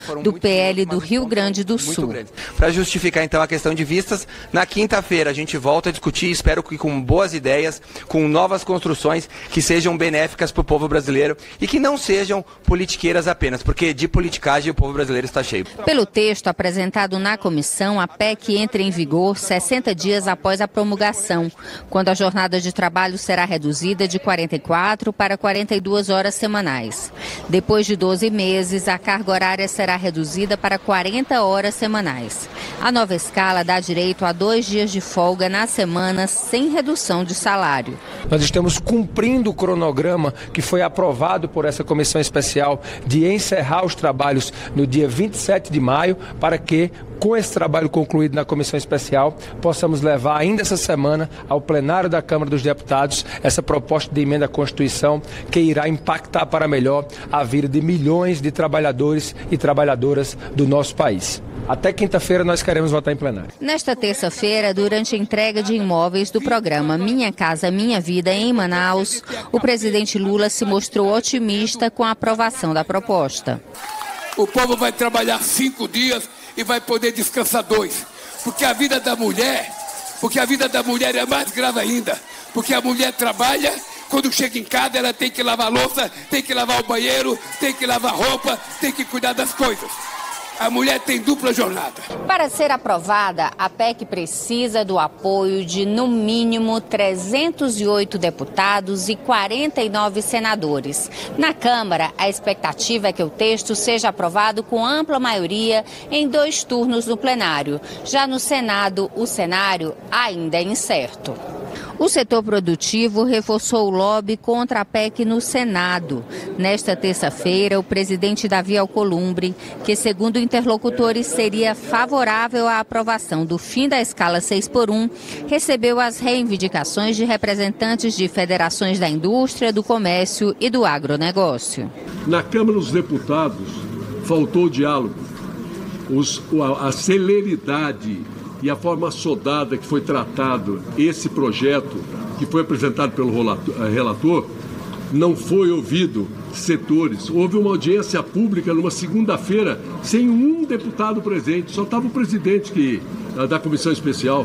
do PL do Rio Grande do Sul. Para justificar, então, a questão de vistas, na quinta-feira a gente volta a discutir, espero que com boas ideias, com novas construções que sejam benéficas para o povo brasileiro e que não sejam politiqueiras apenas, porque de politicagem o povo brasileiro está cheio. Pelo texto apresentado na comissão, a PEC entra em vigor 60 dias após a promulgação, quando a jornada de trabalho será reduzida de 44 para 42 horas semanais. Depois de 12 meses, a carga horária será reduzida para 40 horas semanais. A nova escala dá direito a 2 dias de folga na semana sem redução de salário. Nós estamos cumprindo o cronograma que foi aprovado por essa comissão especial de encerrar os trabalhos no dia 27 de maio para que, com esse trabalho concluído na comissão especial, possamos levar ainda essa semana ao plenário da Câmara dos Deputados essa proposta de emenda à Constituição que irá impactar para melhor a vida de milhões de trabalhadores e trabalhadoras do nosso país. Até quinta-feira nós queremos votar em plenário. Nesta terça-feira, durante a entrega de imóveis do programa Minha Casa Minha Vida em Manaus, o presidente Lula se mostrou otimista com a aprovação da proposta. O povo vai trabalhar 5 dias e vai poder descansar 2. Porque a vida da mulher é mais grave ainda. Porque a mulher trabalha, quando chega em casa ela tem que lavar a louça, tem que lavar o banheiro, tem que lavar roupa, tem que cuidar das coisas. A mulher tem dupla jornada. Para ser aprovada, a PEC precisa do apoio de, no mínimo, 308 deputados e 49 senadores. Na Câmara, a expectativa é que o texto seja aprovado com ampla maioria em 2 turnos no plenário. Já no Senado, o cenário ainda é incerto. O setor produtivo reforçou o lobby contra a PEC no Senado. Nesta terça-feira, o presidente Davi Alcolumbre, que segundo interlocutores seria favorável à aprovação do fim da escala 6x1, recebeu as reivindicações de representantes de federações da indústria, do comércio e do agronegócio. Na Câmara dos Deputados, faltou diálogo. A celeridade e a forma assodada que foi tratado esse projeto, que foi apresentado pelo relator, não foi ouvido setores. Houve uma audiência pública numa segunda-feira sem um deputado presente, só estava o presidente da comissão especial.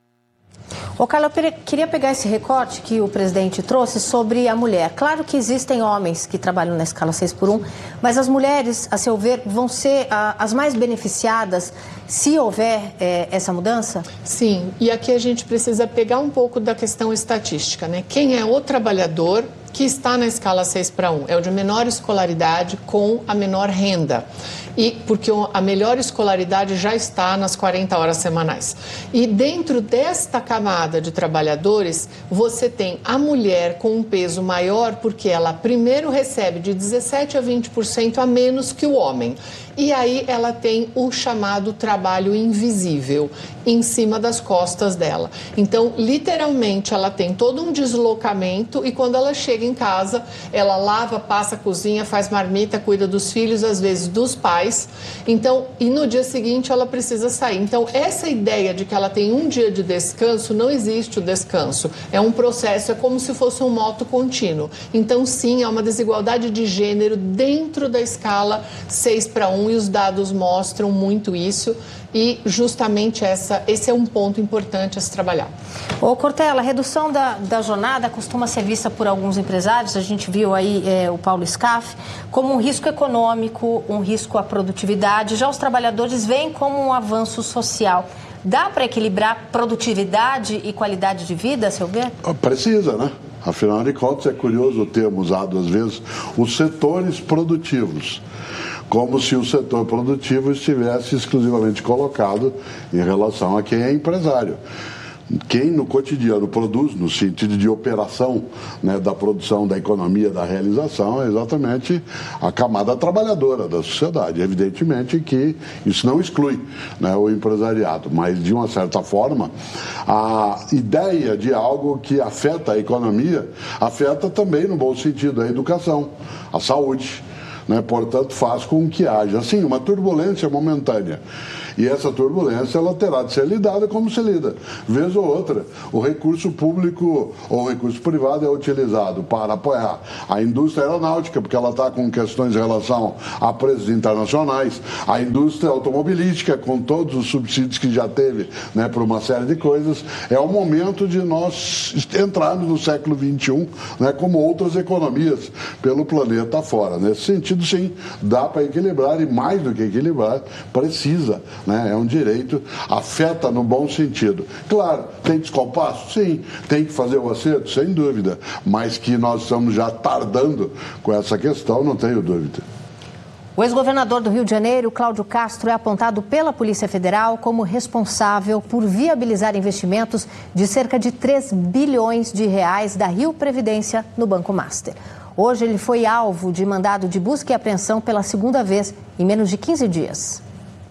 Ô, Carla, eu queria pegar esse recorte que o presidente trouxe sobre a mulher. Claro que existem homens que trabalham na escala 6x1, mas as mulheres, a seu ver, vão ser as mais beneficiadas se houver essa mudança? Sim, e aqui a gente precisa pegar um pouco da questão estatística, né? Quem é o trabalhador que está na escala 6x1? É o de menor escolaridade com a menor renda. E porque a melhor escolaridade já está nas 40 horas semanais. E dentro desta camada de trabalhadores, você tem a mulher com um peso maior, porque ela primeiro recebe de 17% a 20% a menos que o homem. E aí ela tem o chamado trabalho invisível em cima das costas dela. Então, literalmente, ela tem todo um deslocamento e quando ela chega em casa, ela lava, passa, cozinha, faz marmita, cuida dos filhos, às vezes dos pais. Então, e no dia seguinte ela precisa sair. Então, essa ideia de que ela tem um dia de descanso, não existe o descanso. É um processo, é como se fosse um moto contínuo. Então, sim, é uma desigualdade de gênero dentro da escala 6x1 e os dados mostram muito isso. E justamente esse é um ponto importante a se trabalhar. Ô, Cortella, a redução da jornada costuma ser vista por alguns empresários, a gente viu aí o Paulo Scaff, como um risco econômico, um risco à produtividade. Já os trabalhadores veem como um avanço social. Dá para equilibrar produtividade e qualidade de vida, a seu ver? Precisa, né? Afinal de contas, é curioso o termo usado às vezes, os setores produtivos. Como se o setor produtivo estivesse exclusivamente colocado em relação a quem é empresário. Quem no cotidiano produz, no sentido de operação, né, da produção, da economia, da realização, é exatamente a camada trabalhadora da sociedade. Evidentemente que isso não exclui, né, o empresariado, mas de uma certa forma a ideia de algo que afeta a economia afeta também, no bom sentido, a educação, a saúde. né? Portanto, faz com que haja, sim, uma turbulência momentânea. E essa turbulência ela terá de ser lidada como se lida. Vez ou outra, o recurso público ou o recurso privado é utilizado para apoiar a indústria aeronáutica, porque ela está com questões em relação a preços internacionais, a indústria automobilística, com todos os subsídios que já teve, né, por uma série de coisas. É o momento de nós entrarmos no século XXI, né, como outras economias pelo planeta afora. Nesse sentido, sim, dá para equilibrar, e mais do que equilibrar, precisa, né? É um direito, afeta no bom sentido. Claro, tem descompasso? Sim. Tem que fazer o acerto? Sem dúvida. Mas que nós estamos já tardando com essa questão, não tenho dúvida. O ex-governador do Rio de Janeiro, Cláudio Castro, é apontado pela Polícia Federal como responsável por viabilizar investimentos de cerca de 3 bilhões de reais da Rio Previdência no Banco Master. Hoje ele foi alvo de mandado de busca e apreensão pela segunda vez em menos de 15 dias.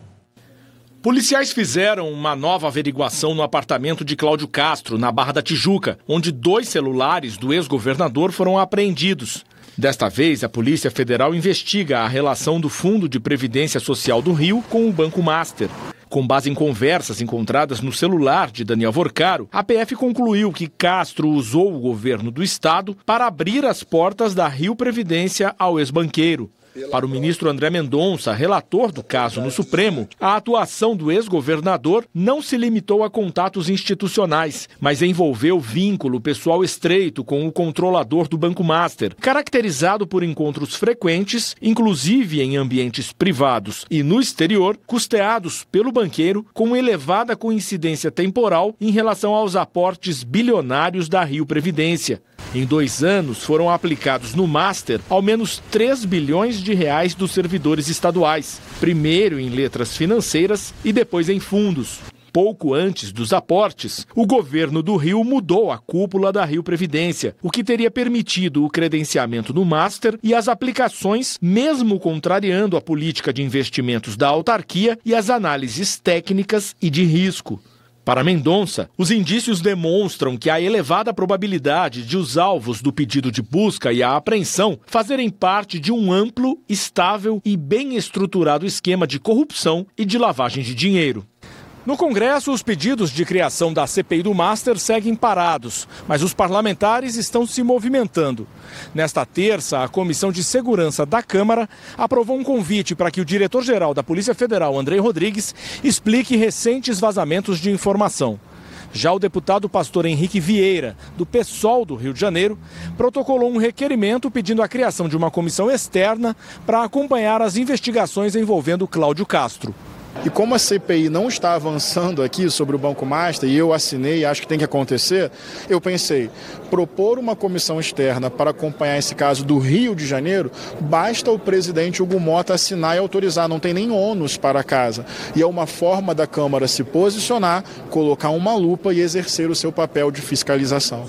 Policiais fizeram uma nova averiguação no apartamento de Cláudio Castro, na Barra da Tijuca, onde 2 celulares do ex-governador foram apreendidos. Desta vez, a Polícia Federal investiga a relação do Fundo de Previdência Social do Rio com o Banco Master. Com base em conversas encontradas no celular de Daniel Vorcaro, a PF concluiu que Castro usou o governo do estado para abrir as portas da Rio Previdência ao ex-banqueiro. Para o ministro André Mendonça, relator do caso no Supremo, a atuação do ex-governador não se limitou a contatos institucionais, mas envolveu vínculo pessoal estreito com o controlador do Banco Master, caracterizado por encontros frequentes, inclusive em ambientes privados e no exterior, custeados pelo banqueiro, com elevada coincidência temporal em relação aos aportes bilionários da Rio Previdência. Em 2 anos, foram aplicados no Master ao menos 3 bilhões de reais dos servidores estaduais, primeiro em letras financeiras e depois em fundos. Pouco antes dos aportes, o governo do Rio mudou a cúpula da Rio Previdência, o que teria permitido o credenciamento no Master e as aplicações, mesmo contrariando a política de investimentos da autarquia e as análises técnicas e de risco. Para Mendonça, os indícios demonstram que há elevada probabilidade de os alvos do pedido de busca e a apreensão fazerem parte de um amplo, estável e bem estruturado esquema de corrupção e de lavagem de dinheiro. No Congresso, os pedidos de criação da CPI do Master seguem parados, mas os parlamentares estão se movimentando. Nesta terça, a Comissão de Segurança da Câmara aprovou um convite para que o diretor-geral da Polícia Federal, Andrei Rodrigues, explique recentes vazamentos de informação. Já o deputado pastor Henrique Vieira, do PSOL do Rio de Janeiro, protocolou um requerimento pedindo a criação de uma comissão externa para acompanhar as investigações envolvendo Cláudio Castro. E como a CPI não está avançando aqui sobre o Banco Master, e eu assinei e acho que tem que acontecer, eu pensei, propor uma comissão externa para acompanhar esse caso do Rio de Janeiro, basta o presidente Hugo Mota assinar e autorizar, não tem nem ônus para a casa. E é uma forma da Câmara se posicionar, colocar uma lupa e exercer o seu papel de fiscalização.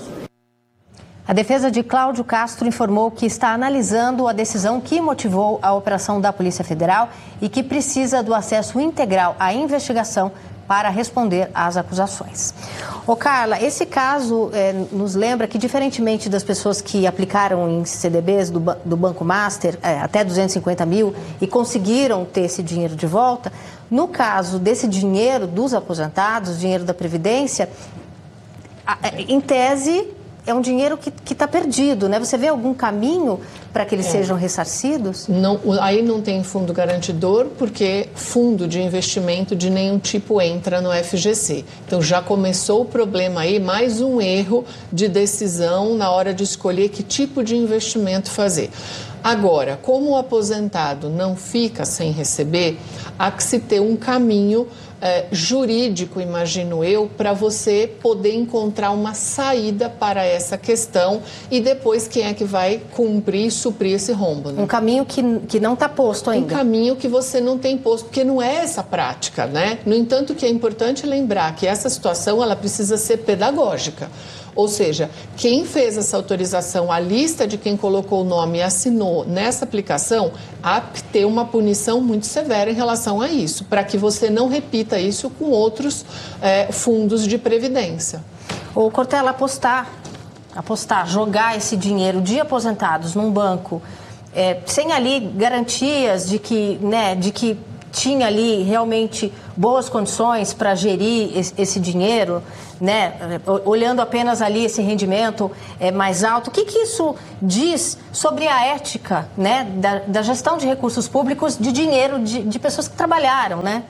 A defesa de Cláudio Castro informou que está analisando a decisão que motivou a operação da Polícia Federal e que precisa do acesso integral à investigação para responder às acusações. Ô Carla, esse caso nos lembra que, diferentemente das pessoas que aplicaram em CDBs do Banco Master até 250 mil e conseguiram ter esse dinheiro de volta, no caso desse dinheiro dos aposentados, dinheiro da Previdência, em tese é um dinheiro que está perdido, né? Você vê algum caminho para que eles sejam ressarcidos? Não, aí não tem fundo garantidor, porque fundo de investimento de nenhum tipo entra no FGC. Então já começou o problema aí, mais um erro de decisão na hora de escolher que tipo de investimento fazer. Agora, como o aposentado não fica sem receber, há que se ter um caminho jurídico, imagino eu, para você poder encontrar uma saída para essa questão e depois quem é que vai cumprir e suprir esse rombo, né? Um caminho que não está posto ainda. Um caminho que você não tem posto, porque não é essa prática, né? No entanto, que é importante lembrar que essa situação ela precisa ser pedagógica. Ou seja, quem fez essa autorização, a lista de quem colocou o nome e assinou nessa aplicação, há que ter uma punição muito severa em relação a isso, para que você não repita isso com outros fundos de previdência. Ou, Cortella, apostar, jogar esse dinheiro de aposentados num banco sem ali garantias de que tinha ali realmente boas condições para gerir esse dinheiro, né? Olhando apenas ali esse rendimento mais alto. O que isso diz sobre a ética, né? da gestão de recursos públicos, de dinheiro de pessoas que trabalharam, né?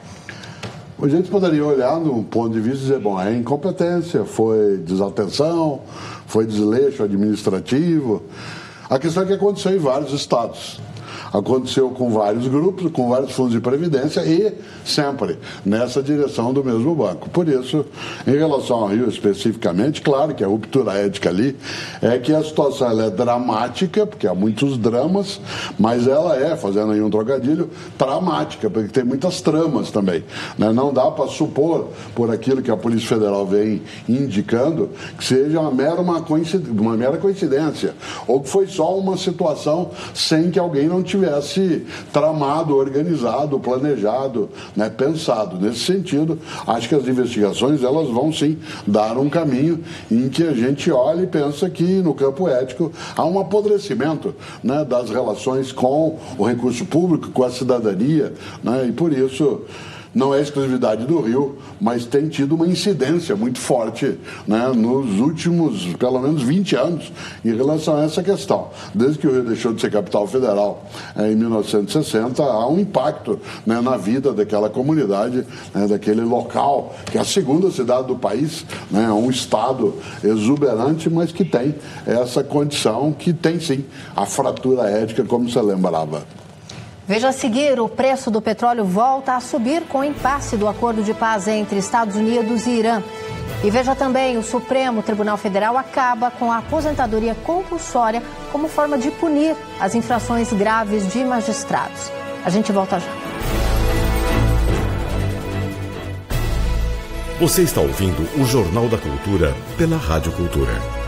A gente poderia olhar num ponto de vista e dizer, bom, é incompetência, foi desatenção, foi desleixo administrativo. A questão é que aconteceu em vários estados. Aconteceu com vários grupos, com vários fundos de previdência e sempre nessa direção do mesmo banco. Por isso, em relação ao Rio especificamente, claro que a ruptura ética ali é que a situação ela é dramática, porque há muitos dramas, mas ela é, fazendo aí um trocadilho, dramática, porque tem muitas tramas também, né? Não dá para supor, por aquilo que a Polícia Federal vem indicando, que seja uma mera coincidência, ou que foi só uma situação sem que alguém não tivesse tramado, organizado, planejado, né, pensado. Nesse sentido, acho que as investigações elas vão sim dar um caminho em que a gente olha e pensa que no campo ético há um apodrecimento, né, das relações com o recurso público, com a cidadania, né, e por isso não é exclusividade do Rio, mas tem tido uma incidência muito forte, né, nos últimos, pelo menos 20 anos, em relação a essa questão. Desde que o Rio deixou de ser capital federal em 1960, há um impacto, né, na vida daquela comunidade, né, daquele local, que é a segunda cidade do país, né, um estado exuberante, mas que tem essa condição, que tem sim a fratura ética, como você lembrava. Veja a seguir, o preço do petróleo volta a subir com o impasse do acordo de paz entre Estados Unidos e Irã. E veja também, o Supremo Tribunal Federal acaba com a aposentadoria compulsória como forma de punir as infrações graves de magistrados. A gente volta já. Você está ouvindo o Jornal da Cultura pela Rádio Cultura.